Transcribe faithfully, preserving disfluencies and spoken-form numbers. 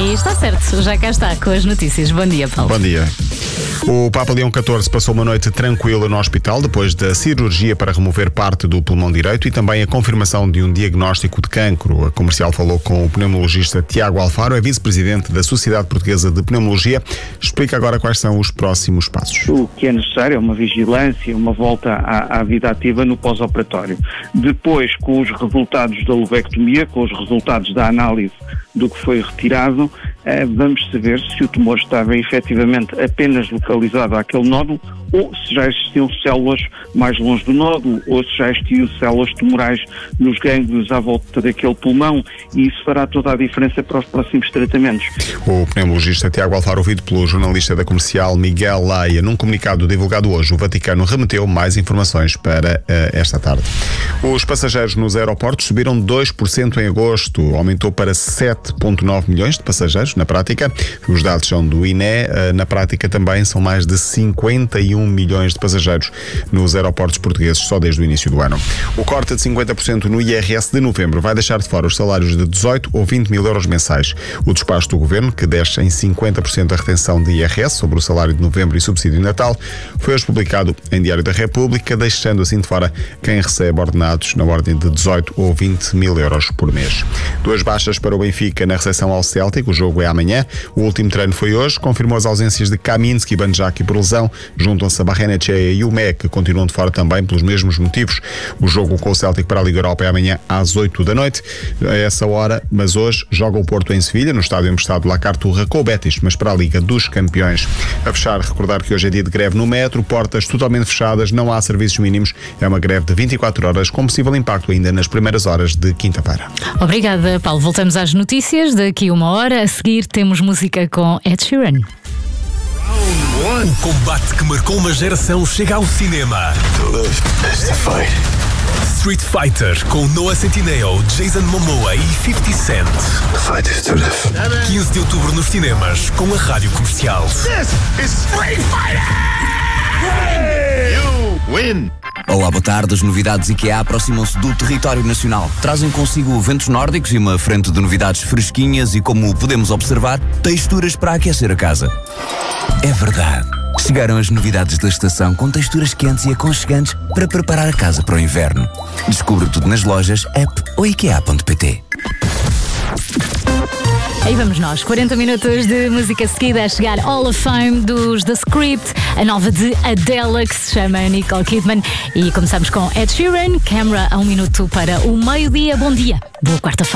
E está certo, já cá está com as notícias. Bom dia, Paulo. Bom dia. O Papa Leão catorze passou uma noite tranquila no hospital depois da cirurgia para remover parte do pulmão direito e também a confirmação de um diagnóstico de cancro. A Comercial falou com o pneumologista Tiago Alfaro, é vice-presidente da Sociedade Portuguesa de Pneumologia. Explica agora quais são os próximos passos. O que é necessário é uma vigilância, uma volta à, à vida ativa no pós-operatório. Depois, com os resultados da lobectomia, com os resultados da análise do que foi retirado, eh, vamos saber se o tumor estava efetivamente apenas localizado àquele nódulo ou se já existiam células mais longe do nódulo ou se já existiam células tumorais nos gânglios à volta daquele pulmão, e isso fará toda a diferença para os próximos tratamentos. O pneumologista Tiago Alfaro, ouvido pelo jornalista da Comercial Miguel Laia. Num comunicado divulgado hoje, o Vaticano remeteu mais informações para uh, esta tarde. Os passageiros nos aeroportos subiram dois por cento em agosto, aumentou para sete vírgula nove milhões de passageiros na prática. Os dados são do I N E, uh, na prática também são mais de cinquenta e um milhões de passageiros nos aeroportos portugueses só desde o início do ano. O corte de cinquenta por cento no I R S de novembro vai deixar de fora os salários de dezoito ou vinte mil euros mensais. O despacho do Governo, que deixa em cinquenta por cento a retenção de I R S sobre o salário de novembro e subsídio de Natal, foi hoje publicado em Diário da República, deixando assim de fora quem recebe ordenados na ordem de dezoito ou vinte mil euros por mês. Duas baixas para o Benfica na recepção ao Celtic, o jogo é amanhã. O último treino foi hoje, confirmou as ausências de Kaminski e Banjaki por lesão, juntam-se a Barrenechea e o M E, que continuam de fora também pelos mesmos motivos. O jogo com o Celtic para a Liga Europa é amanhã às oito da noite, a essa hora, mas hoje joga o Porto em Sevilha, no estádio emprestado La Carturra, com o Betis, mas para a Liga dos Campeões. A fechar, recordar que hoje é dia de greve no metro, portas totalmente fechadas, não há serviços mínimos, é uma greve de vinte e quatro horas, com possível impacto ainda nas primeiras horas de quinta-feira. Obrigada, Paulo. Voltamos às notícias daqui uma hora. A seguir temos música com Ed Sheeran. O combate que marcou uma geração chega ao cinema. Street Fighter com Noah Centineo, Jason Momoa e fifty Cent. quinze de outubro nos cinemas com a Rádio Comercial. This is Street Fighter! Hey! You win! Olá, boa tarde. As novidades IKEA aproximam-se do território nacional. Trazem consigo ventos nórdicos e uma frente de novidades fresquinhas e, como podemos observar, texturas para aquecer a casa. É verdade. Chegaram as novidades da estação com texturas quentes e aconchegantes para preparar a casa para o inverno. Descubra tudo nas lojas, app ou ikea ponto pt. Aí vamos nós, quarenta minutos de música seguida a chegar Hall of Fame dos The Script, a nova de Adele que se chama Nicole Kidman, e começamos com Ed Sheeran, Camera a um minuto para o meio-dia. Bom dia, boa quarta-feira.